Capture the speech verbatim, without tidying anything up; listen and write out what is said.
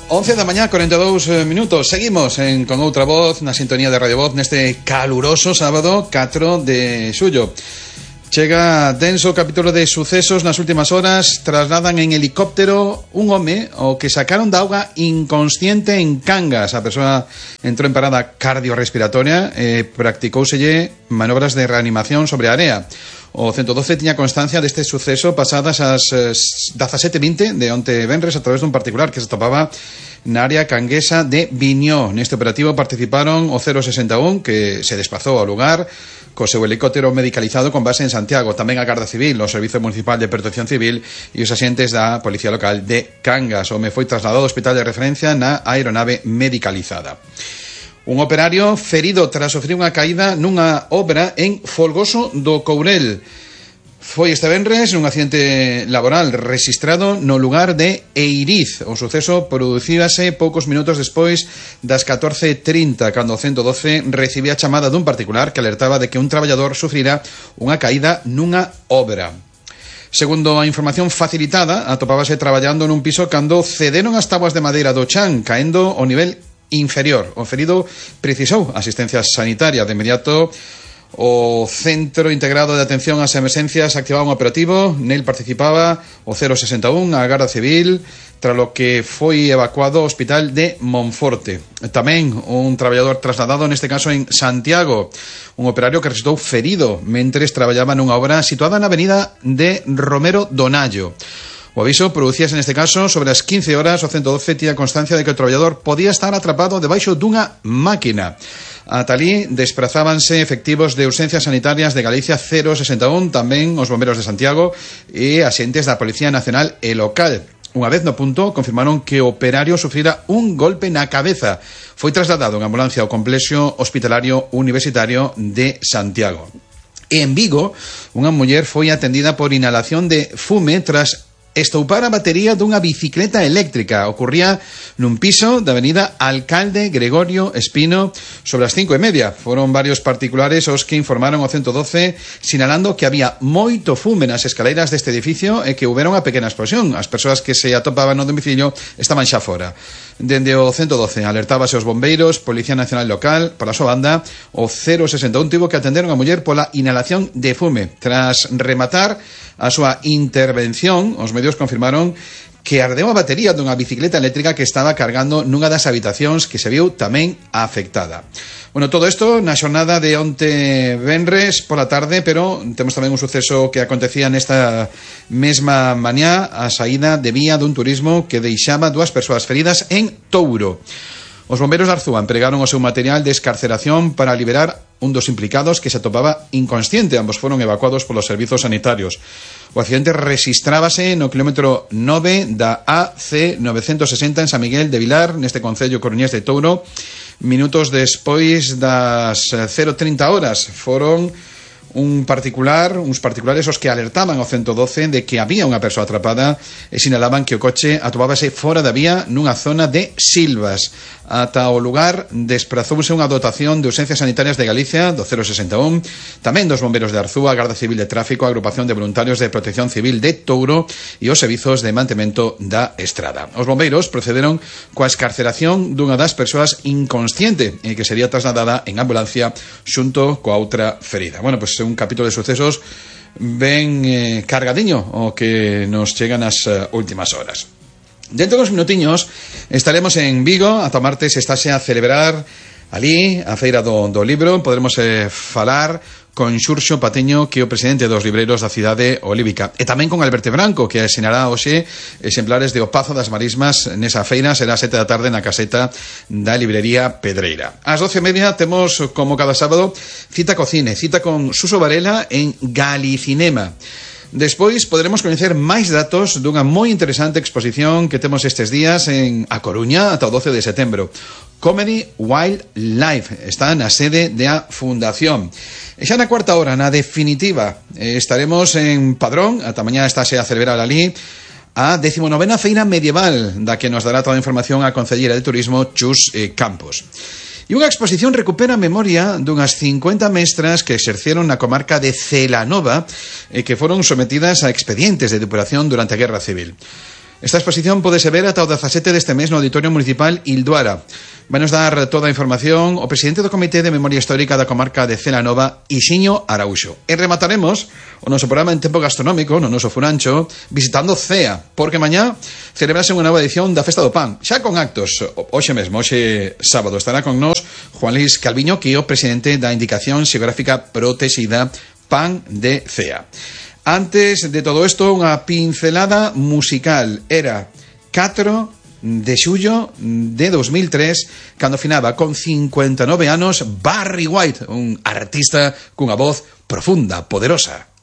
once da mañá, cuarenta e dous minutos. Seguimos en Con Outra Voz, na sintonía de Radio Voz, neste caluroso sábado catro de xullo. Chega denso o capítulo de sucesos nas últimas horas. Trasladan en helicóptero un home o que sacaron da auga inconsciente en Cangas. A persoa entrou en parada cardiorrespiratoria e practicouselle manobras de reanimación sobre a area. O ciento doce tiña constancia deste suceso pasadas as dezasete vinte de onte venres a través dun particular que se topaba na área canguesa de Viñó. Neste operativo participaron o cero sesenta e un, que se desplazou ao lugar co seu helicóptero medicalizado con base en Santiago, tamén a Garda Civil, o Servicio Municipal de Protección Civil e os axentes da Policía Local de Cangas. O home foi trasladado ao hospital de referencia na aeronave medicalizada. Un operario ferido tras sufrir unha caída nunha obra en Folgoso do Courel. Foi este venres un accidente laboral registrado no lugar de Eiriz. O suceso producíbase poucos minutos despois das catorce e trinta, cando o ciento doce recibía a chamada dun particular que alertaba de que un traballador sufrira unha caída nunha obra. Segundo a información facilitada, atopábase traballando nun piso cando cederon as tabuas de madeira do chan, caendo ao nivel inferior. O ferido precisou asistencia sanitaria. De inmediato o Centro Integrado de Atención ás Emerxencias activaba un operativo. Nel participaba o cero sesenta e un, a Garda Civil, tralo que foi evacuado ao hospital de Monforte. Tamén un traballador trasladado, neste caso en Santiago, un operario que resultou ferido mentres traballaba nunha obra situada na avenida de Romero Donallo. O aviso producíase neste caso sobre as quince horas. O ciento doce tía constancia de que o traballador podía estar atrapado debaixo dunha máquina. Ata alí desprazábanse efectivos de urxencias sanitarias de Galicia cero sesenta e un, tamén os bomberos de Santiago e axentes da Policía Nacional e local. Unha vez no punto, confirmaron que o operario sufrira un golpe na cabeza. Foi trasladado en ambulancia ao complexo hospitalario universitario de Santiago. E en Vigo, unha muller foi atendida por inhalación de fume tras estoupar a batería dunha bicicleta eléctrica. Ocurría nun piso da avenida Alcalde Gregorio Espino sobre as cinco e media. Foron varios particulares os que informaron ao ciento doce sinalando que había moito fume nas escaleiras deste edificio e que houbera unha pequena explosión. As persoas que se atopaban no domicilio estaban xa fora. Dende o ciento doce alertábase aos bombeiros, Policía Nacional Local. Pola súa banda, o cero sesenta e un tivo que atender unha muller pola inhalación de fume. Tras rematar a súa intervención, os medios confirmaron que ardeu a batería dunha bicicleta eléctrica que estaba cargando nunha das habitacións que se viu tamén afectada. Bueno, todo isto na xornada de onte venres pola tarde, pero temos tamén un suceso que acontecía nesta mesma mañá, a saída de vía dun turismo que deixaba dúas persoas feridas en Touro. Os bomberos de Arzúa empregaron o seu material de escarceración para liberar un dos implicados que se atopaba inconsciente. Ambos foron evacuados polos servizos sanitarios. O accidente rexistrábase no kilómetro nove da A C novecentos sesenta en San Miguel de Vilar, neste concello coruñés de Touro. Minutos despois das cero trinta horas foron un particular, uns particulares os que alertaban ao ciento doce de que había unha persoa atrapada e sinalaban que o coche atopábase fora da vía nunha zona de Silvas. Ata o lugar desprazouse unha dotación de urxencias sanitarias de Galicia do cero sesenta e un, tamén dos bomberos de Arzúa, Garda Civil de Tráfico, Agrupación de Voluntarios de Protección Civil de Touro e os servizos de mantemento da estrada. Os bombeiros procederon coa escarceración dunha das persoas inconsciente e que sería trasladada en ambulancia xunto coa outra ferida. Bueno, pois pues, un capítulo de sucesos ben eh, cargadiño o que nos chegan nas uh, últimas horas. Dentro dos minutiños estaremos en Vigo. Ata martes estáse a celebrar ali a Feira do, do Libro. Podremos eh, falar con Xurxo Patiño, que é o presidente dos libreiros da cidade olívica, e tamén con Alberto Branco, que asinará hoxe exemplares de O Pazo das Marismas nesa feira. Será a sete da tarde na caseta da librería Pedreira. Ás doce e media temos, como cada sábado, cita co cine, cita con Suso Varela en Galicinema. Despois poderemos coñecer máis datos dunha moi interesante exposición que temos estes días en A Coruña ata o doce de setembro. Comedy Wildlife está na sede da Fundación. E xa na cuarta hora, na definitiva, estaremos en Padrón. Ata mañá estáse a celebrar ali a decimonovena Feira Medieval, da que nos dará toda a información a Concelleira de Turismo, Chus eh, Campos. E unha exposición recupera a memoria dunhas cincuenta mestras que exerceron na comarca de Celanova e que foron sometidas a expedientes de depuración durante a Guerra Civil. Esta exposición podese ver ata o dezasete deste mes no Auditorio Municipal Ilduara. Vai nos dar toda a información o presidente do Comité de Memoria Histórica da comarca de Celanova, Ixiño Araúxo. E remataremos o noso programa en tempo gastronómico, no noso furancho, visitando Cea, porque mañá celebrase unha nova edición da Festa do Pan, xa con actos. Hoxe mesmo, hoxe sábado, estará con nós Juan Luis Calviño, que é o presidente da Indicación Xeográfica Protexida Pan de Cea. Antes de todo isto, unha pincelada musical. Era catro de xullo de dos mil tres, cando finaba con cincuenta e nove anos Barry White, un artista cunha voz profunda, poderosa.